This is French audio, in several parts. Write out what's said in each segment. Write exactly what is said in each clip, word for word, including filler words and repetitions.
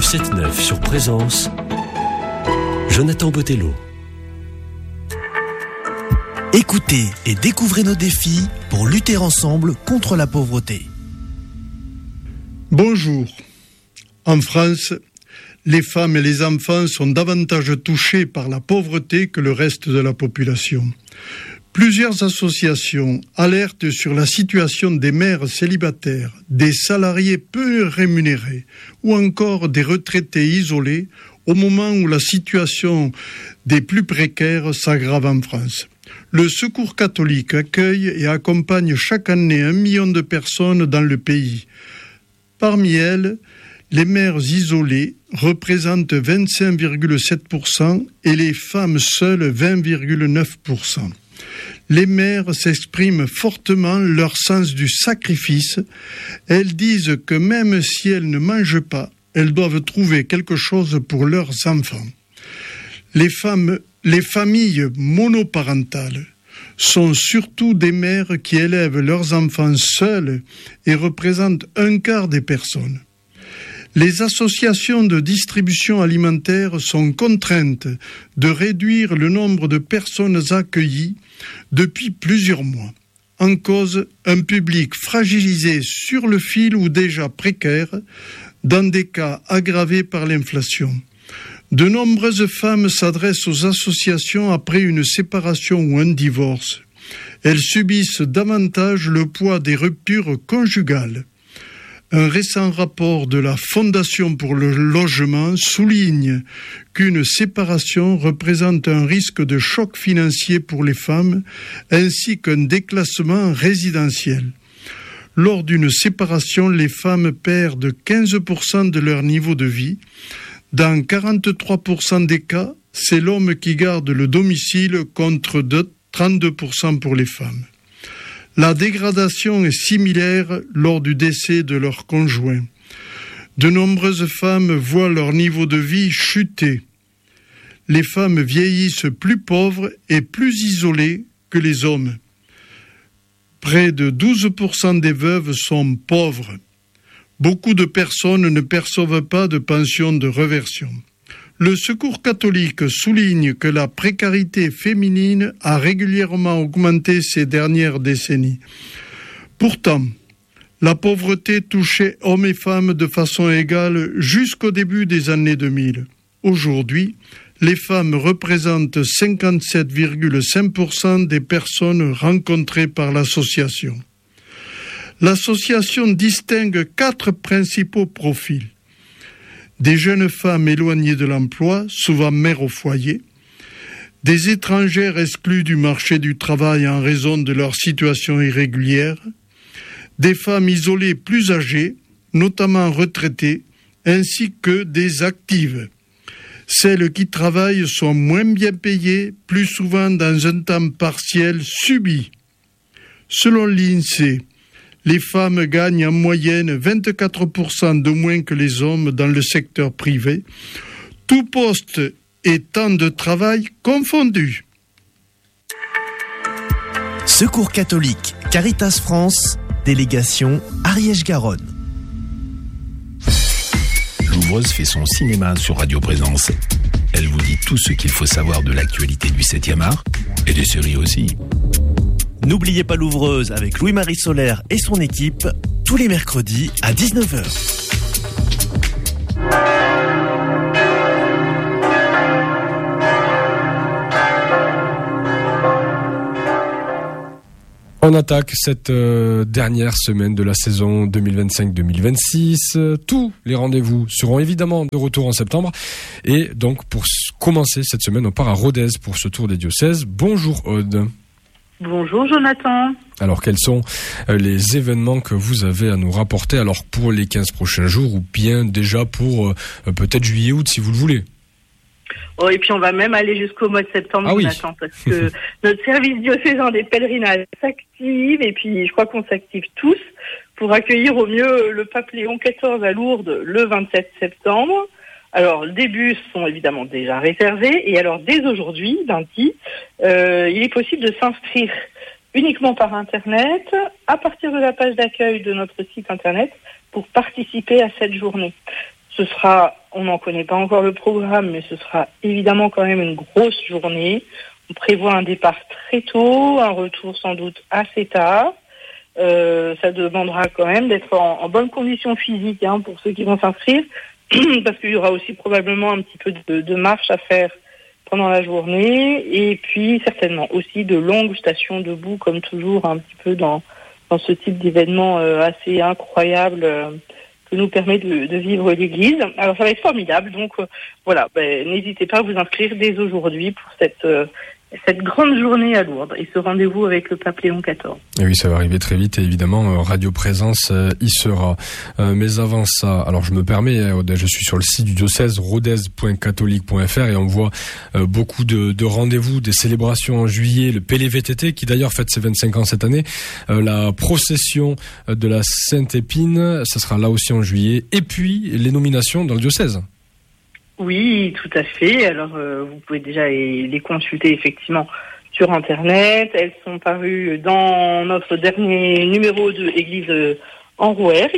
Le sept neuf sur Présence, Jonathan Botello. Écoutez et découvrez nos défis pour lutter ensemble contre la pauvreté. Bonjour. En France, les femmes et les enfants sont davantage touchés par la pauvreté que le reste de la population. Plusieurs associations alertent sur la situation des mères célibataires, des salariés peu rémunérés ou encore des retraités isolés au moment où la situation des plus précaires s'aggrave en France. Le Secours catholique accueille et accompagne chaque année un million de personnes dans le pays. Parmi elles, les mères isolées représentent vingt-cinq virgule sept pour cent et les femmes seules vingt virgule neuf pour cent. Les mères s'expriment fortement leur sens du sacrifice. Elles disent que même si elles ne mangent pas, elles doivent trouver quelque chose pour leurs enfants. Les femmes, les familles monoparentales sont surtout des mères qui élèvent leurs enfants seules et représentent un quart des personnes. Les associations de distribution alimentaire sont contraintes de réduire le nombre de personnes accueillies depuis plusieurs mois. En cause, un public fragilisé sur le fil ou déjà précaire, dans des cas aggravés par l'inflation. De nombreuses femmes s'adressent aux associations après une séparation ou un divorce. Elles subissent davantage le poids des ruptures conjugales. Un récent rapport de la Fondation pour le logement souligne qu'une séparation représente un risque de choc financier pour les femmes ainsi qu'un déclassement résidentiel. Lors d'une séparation, les femmes perdent quinze pour cent de leur niveau de vie. Dans quarante-trois pour cent des cas, c'est l'homme qui garde le domicile contre trente-deux pour cent pour les femmes. La dégradation est similaire lors du décès de leur conjoint. De nombreuses femmes voient leur niveau de vie chuter. Les femmes vieillissent plus pauvres et plus isolées que les hommes. Près de douze pour cent des veuves sont pauvres. Beaucoup de personnes ne perçoivent pas de pension de réversion. Le Secours catholique souligne que la précarité féminine a régulièrement augmenté ces dernières décennies. Pourtant, la pauvreté touchait hommes et femmes de façon égale jusqu'au début des années deux mille. Aujourd'hui, les femmes représentent cinquante-sept virgule cinq pour cent des personnes rencontrées par l'association. L'association distingue quatre principaux profils. Des jeunes femmes éloignées de l'emploi, souvent mères au foyer, des étrangères exclues du marché du travail en raison de leur situation irrégulière, des femmes isolées plus âgées, notamment retraitées, ainsi que des actives. Celles qui travaillent sont moins bien payées, plus souvent dans un temps partiel subi. Selon l'INSEE, les femmes gagnent en moyenne vingt-quatre pour cent de moins que les hommes dans le secteur privé, tout poste et temps de travail confondus. Secours catholique, Caritas France, délégation Ariège-Garonne. Louvreuse fait son cinéma sur Radio Présence. Elle vous dit tout ce qu'il faut savoir de l'actualité du septième art et des séries aussi. N'oubliez pas l'ouvreuse avec Louis-Marie Solaire et son équipe, tous les mercredis à dix-neuf heures. On attaque cette euh, dernière semaine de la saison deux mille vingt-cinq deux mille vingt-six. Euh, tous les rendez-vous seront évidemment de retour en septembre. Et donc, pour commencer cette semaine, on part à Rodez pour ce tour des diocèses. Bonjour Aude. Bonjour Jonathan. Alors, quels sont euh, les événements que vous avez à nous rapporter, alors pour les quinze prochains jours ou bien déjà pour euh, peut-être juillet-août si vous le voulez? Oh, et puis on va même aller jusqu'au mois de septembre, ah, Jonathan, oui. parce que notre service diocésain des pèlerinages s'active, et puis je crois qu'on s'active tous pour accueillir au mieux le pape Léon quatorze à Lourdes le vingt-sept septembre. Alors, les bus sont évidemment déjà réservés, et alors dès aujourd'hui, lundi, euh, il est possible de s'inscrire uniquement par Internet, à partir de la page d'accueil de notre site Internet, pour participer à cette journée. Ce sera on n'en connaît pas encore le programme, mais ce sera évidemment quand même une grosse journée. On prévoit un départ très tôt, un retour sans doute assez tard. Euh, ça demandera quand même d'être en, en bonne condition physique hein, pour ceux qui vont s'inscrire, parce qu'il y aura aussi probablement un petit peu de, de marche à faire pendant la journée, et puis certainement aussi de longues stations debout, comme toujours un petit peu dans, dans ce type d'événement euh, assez incroyable euh, que nous permet de, de vivre l'Église. Alors ça va être formidable, donc euh, voilà, ben, n'hésitez pas à vous inscrire dès aujourd'hui pour cette... Euh, cette grande journée à Lourdes et ce rendez-vous avec le pape Léon quatorze. Et oui, ça va arriver très vite et évidemment Radio Présence euh, y sera. Euh, mais avant ça, alors je me permets, euh, je suis sur le site du diocèse rodez point catholique point f r et on voit euh, beaucoup de, de rendez-vous, des célébrations en juillet, le P L V T T qui d'ailleurs fête ses vingt-cinq ans cette année, euh, la procession de la Sainte Épine, ça sera là aussi en juillet, et puis les nominations dans le diocèse. Oui, tout à fait. Alors, euh, vous pouvez déjà les, les consulter effectivement sur Internet. Elles sont parues dans notre dernier numéro de Église en Rouergue,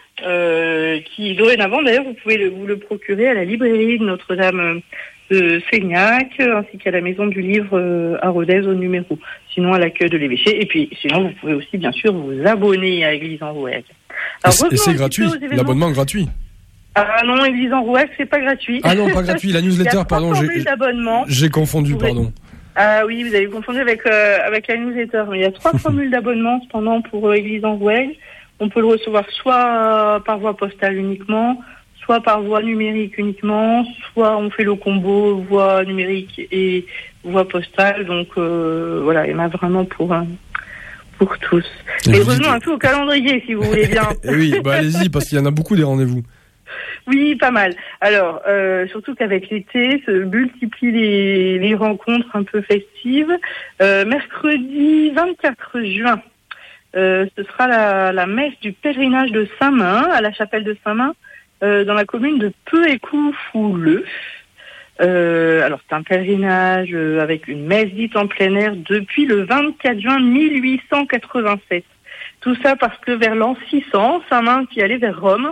euh, qui dorénavant, d'ailleurs, vous pouvez le, vous le procurer à la librairie de Notre-Dame de Seignac, ainsi qu'à la Maison du Livre euh, à Rodez au numéro. Sinon, à l'accueil de l'évêché. Et puis, sinon, vous pouvez aussi, bien sûr, vous abonner à Église en Rouergue. Alors, et c'est gratuit, l'abonnement gratuit. Ah non, Église en Rouergue, c'est pas gratuit. Ah non, pas gratuit, la newsletter, pardon, j'ai, j'ai confondu, pourrez... pardon. Ah oui, vous avez confondu avec, euh, avec la newsletter. Mais il y a trois formules d'abonnement, cependant, pour euh, Église en Rouergue. On peut le recevoir soit euh, par voie postale uniquement, soit par voie numérique uniquement, soit on fait le combo voie numérique et voie postale. Donc euh, voilà, il y en a vraiment pour... Euh, pour tous. Et, et revenons dites... un peu au calendrier, si vous voulez bien. Oui, bah allez-y, parce qu'il y en a beaucoup des rendez-vous. Oui, pas mal. Alors, euh, surtout qu'avec l'été, se multiplient les, les rencontres un peu festives. Euh, mercredi vingt-quatre juin, euh, ce sera la, la messe du pèlerinage de Saint-Main, à la chapelle de Saint-Main, euh, dans la commune de Peu-Écoux-Fouleux. Euh, alors, c'est un pèlerinage euh, avec une messe dite en plein air depuis le vingt-quatre juin mille huit cent quatre-vingt-sept. Tout ça parce que vers l'an six cents, Saint-Main, qui allait vers Rome,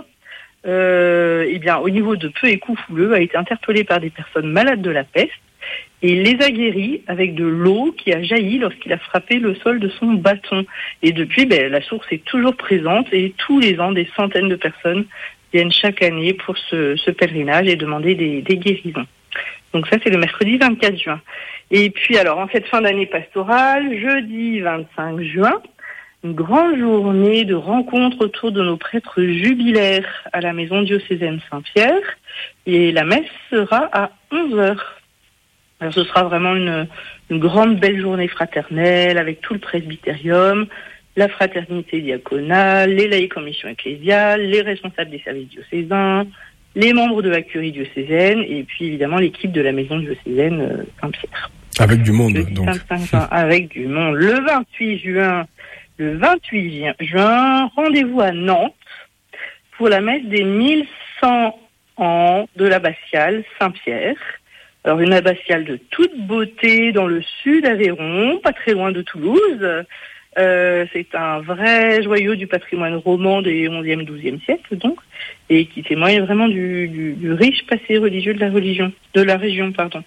Euh, eh bien, au niveau de Peu-Écoux-Fouleux, a été interpellé par des personnes malades de la peste et il les a guéris avec de l'eau qui a jailli lorsqu'il a frappé le sol de son bâton. Et depuis, ben, la source est toujours présente et tous les ans, des centaines de personnes viennent chaque année pour ce, ce pèlerinage et demander des, des guérisons. Donc ça, c'est le mercredi vingt-quatre juin. Et puis, alors, en cette fin d'année pastorale, jeudi vingt-cinq juin, une grande journée de rencontres autour de nos prêtres jubilaires à la maison diocésaine Saint-Pierre. Et la messe sera à onze heures. Alors ce sera vraiment une, une grande belle journée fraternelle avec tout le presbytérium, la fraternité diaconale, les laïcs en mission ecclésiale, les responsables des services diocésains, les membres de la curie diocésaine et puis évidemment l'équipe de la maison diocésaine Saint-Pierre. Avec du monde, donc. Avec du monde. Le vingt-huit juin, le vingt-huit juin, rendez-vous à Nantes pour la messe des mille cent ans de l'abbatiale Saint-Pierre. Alors une abbatiale de toute beauté dans le sud Aveyron, pas très loin de Toulouse. Euh, c'est un vrai joyau du patrimoine roman des onzième et douzième siècles, donc, et qui témoigne vraiment du, du, du riche passé religieux de la religion, de la région, pardon.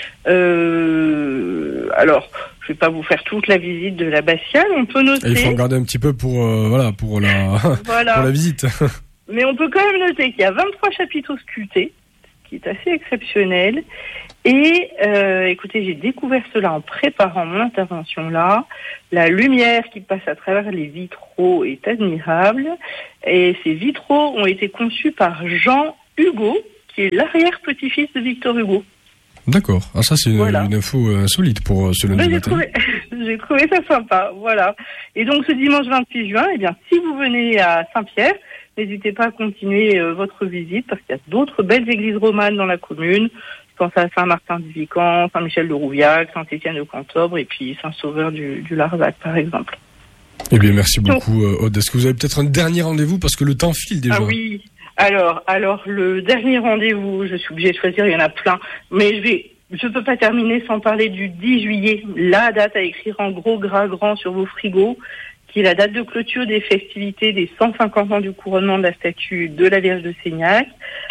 Euh, alors, je vais pas vous faire toute la visite de l'abbatiale, on peut noter. Et il faut regarder un petit peu pour, euh, voilà, pour la, voilà. pour la visite. Mais on peut quand même noter qu'il y a vingt-trois chapiteaux sculptés, ce qui est assez exceptionnel. Et euh, écoutez, j'ai découvert cela en préparant mon intervention là. La lumière qui passe à travers les vitraux est admirable. Et ces vitraux ont été conçus par Jean Hugo, qui est l'arrière-petit-fils de Victor Hugo. D'accord. Ah, ça, c'est une, voilà. une info insolite pour ce lundi j'ai matin. Trouvé, j'ai trouvé ça sympa. Voilà. Et donc, ce dimanche vingt-huit juin, eh bien, si vous venez à Saint-Pierre, n'hésitez pas à continuer euh, votre visite parce qu'il y a d'autres belles églises romanes dans la commune. Je pense à Saint-Martin-du-Vican, Saint-Michel-de-Rouviac, Saint-Étienne-de-Cantobre et puis Saint-Sauveur du, du Larzac, par exemple. Eh bien, merci beaucoup, euh, Aude. Est-ce que vous avez peut-être un dernier rendez-vous parce que le temps file déjà? Ah oui. Alors, alors le dernier rendez-vous, je suis obligée de choisir, il y en a plein, mais je vais, je peux pas terminer sans parler du dix juillet, la date à écrire en gros gras grand sur vos frigos, qui est la date de clôture des festivités des cent cinquante ans du couronnement de la statue de la Vierge de Seignac.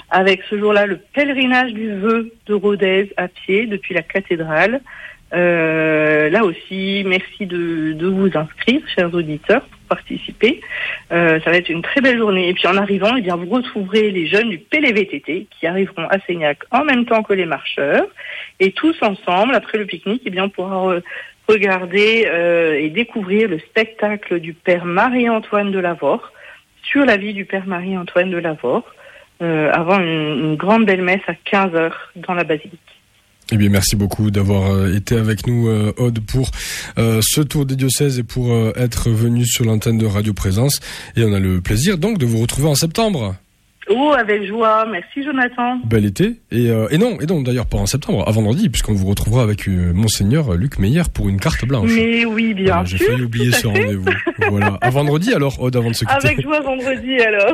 avec ce jour-là le pèlerinage du vœu de Rodez à pied depuis la cathédrale. Euh, là aussi, merci de, de vous inscrire, chers auditeurs, pour participer. Euh, ça va être une très belle journée. Et puis en arrivant, eh bien, vous retrouverez les jeunes du P L V T T qui arriveront à Seignac en même temps que les marcheurs. Et tous ensemble, après le pique-nique, eh bien, on pourra re- regarder euh, et découvrir le spectacle du Père Marie-Antoine de Lavore sur la vie du Père Marie-Antoine de Lavore, euh, avant une, une grande belle messe à quinze heures dans la basilique. Eh bien, merci beaucoup d'avoir euh, été avec nous, euh, Aude, pour euh, ce tour des diocèses et pour euh, être venu sur l'antenne de Radio Présence. Et on a le plaisir donc de vous retrouver en septembre. Oh, avec joie. Merci, Jonathan. Bel été. Et, euh, et non, et non, d'ailleurs pas en septembre, à vendredi, puisqu'on vous retrouvera avec euh, Monseigneur Luc Meyer pour une carte blanche. Mais oui, bien voilà, sûr. J'ai failli oublier ce rendez-vous. Voilà. À vendredi alors, Aude, avant de se quitter. Avec joie vendredi alors.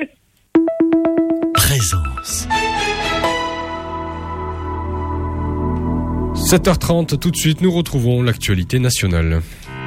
Présence. sept heures trente, tout de suite, nous retrouvons l'actualité nationale.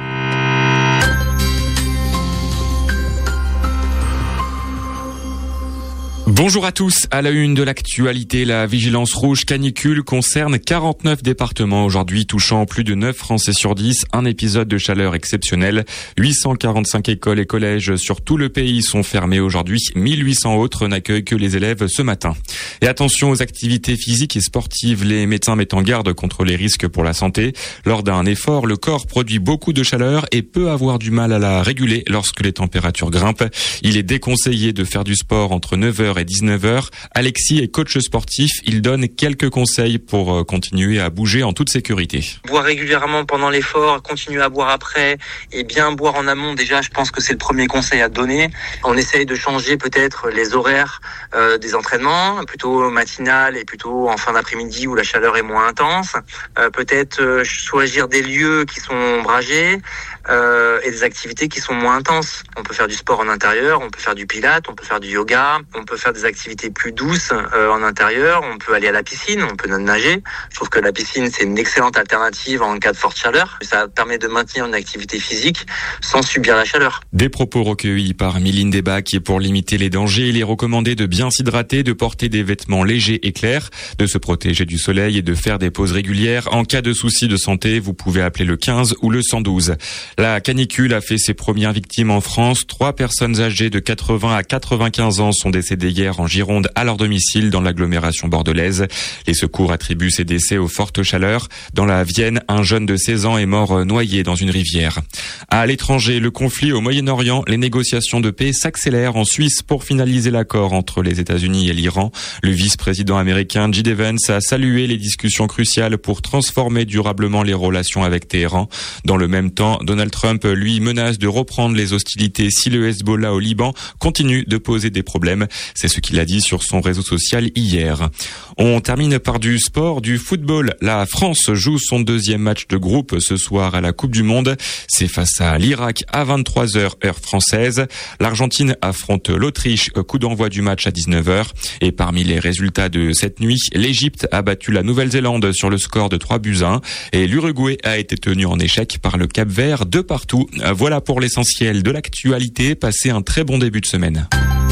Bonjour à tous. À la une de l'actualité, la vigilance rouge canicule concerne quarante-neuf départements aujourd'hui, touchant plus de neuf Français sur dix. Un épisode de chaleur exceptionnel. huit cent quarante-cinq écoles et collèges sur tout le pays sont fermés aujourd'hui. mille huit cents autres n'accueillent que les élèves ce matin. Et attention aux activités physiques et sportives. Les médecins mettent en garde contre les risques pour la santé. Lors d'un effort, le corps produit beaucoup de chaleur et peut avoir du mal à la réguler lorsque les températures grimpent. Il est déconseillé de faire du sport entre neuf heures et dix-neuf heures. Alexis est coach sportif. Il donne quelques conseils pour continuer à bouger en toute sécurité. Boire régulièrement pendant l'effort, continuer à boire après et bien boire en amont. Déjà, je pense que c'est le premier conseil à donner. On essaye de changer peut-être les horaires euh, des entraînements, plutôt matinal et plutôt en fin d'après-midi où la chaleur est moins intense. Euh, peut-être euh, choisir des lieux qui sont ombragés euh, et des activités qui sont moins intenses. On peut faire du sport en intérieur, on peut faire du pilates, on peut faire du yoga, on peut faire des activités plus douces euh, en intérieur, on peut aller à la piscine, on peut nager. Je trouve que la piscine, c'est une excellente alternative en cas de forte chaleur. Ça permet de maintenir une activité physique sans subir la chaleur. Des propos recueillis par Mylène Débat qui, pour limiter les dangers, il est recommandé de bien s'hydrater, de porter des vêtements légers et clairs, de se protéger du soleil et de faire des pauses régulières. En cas de soucis de santé, vous pouvez appeler le quinze ou le cent douze. La canicule a fait ses premières victimes en France. Trois personnes âgées de quatre-vingts à quatre-vingt-quinze ans sont décédées hier en Gironde à leur domicile dans l'agglomération bordelaise. Les secours attribuent ces décès aux fortes chaleurs. Dans la Vienne, un jeune de seize ans est mort noyé dans une rivière. À l'étranger, le conflit au Moyen-Orient, les négociations de paix s'accélèrent en Suisse pour finaliser l'accord entre les États-Unis et l'Iran. Le vice-président américain J D Vance a salué les discussions cruciales pour transformer durablement les relations avec Téhéran. Dans le même temps, Donald Trump, lui, menace de reprendre les hostilités si le Hezbollah au Liban continue de poser des problèmes. C'est ce qu'il a dit sur son réseau social hier. On termine par du sport, du football. La France joue son deuxième match de groupe ce soir à la Coupe du Monde. C'est face à l'Irak à vingt-trois heures heure française. L'Argentine affronte l'Autriche, coup d'envoi du match à dix-neuf heures. Et parmi les résultats de cette nuit, l'Égypte a battu la Nouvelle-Zélande sur le score de trois buts à un. Et l'Uruguay a été tenu en échec par le Cap-Vert de partout. Voilà pour l'essentiel de l'actualité. Passez un très bon début de semaine.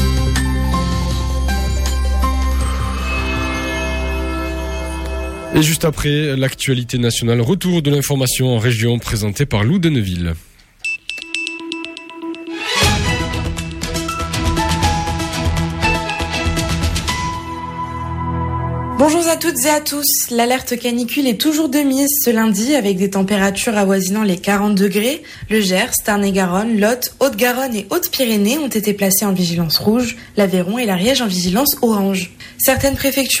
Et juste après, l'actualité nationale, retour de l'information en région présentée par Lou Deneville. Bonjour à toutes et à tous. L'alerte canicule est toujours de mise ce lundi avec des températures avoisinant les quarante degrés. Le Gers, Tarn-et-Garonne, Lot, Haute-Garonne et Haute-Pyrénées ont été placés en vigilance rouge, l'Aveyron et l'Ariège en vigilance orange. Certaines préfectures